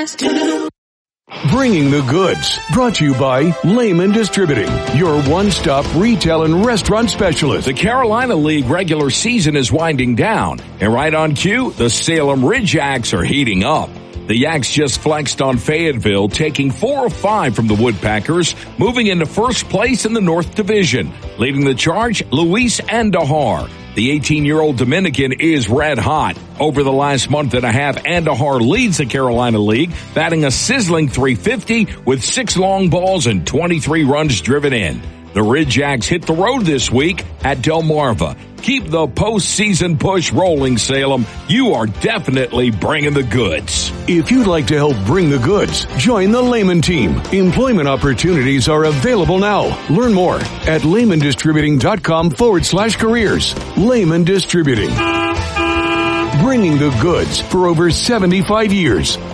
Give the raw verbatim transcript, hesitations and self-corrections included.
just do. Bringing the Goods, brought to you by Lehman Distributing, your one-stop retail and restaurant specialist. The Carolina League regular season is winding down, and right on cue, the Salem Ridge Yaks are heating up. The Yaks just flexed on Fayetteville, taking four of five from the Woodpeckers, moving into first place in the North Division. Leading the charge, Luis Andahar. The eighteen-year-old Dominican is red hot. Over the last month and a half, Andahar leads the Carolina League, batting a sizzling three fifty with six long balls and twenty-three runs driven in. The Ridge Yaks hit the road this week at Delmarva. Keep the postseason push rolling, Salem. You are definitely bringing the goods. If you'd like to help bring the goods, join the Lehman team. Employment opportunities are available now. Learn more at lehmandistributing.com forward slash careers. Lehman Distributing. Bringing the goods for over seventy-five years.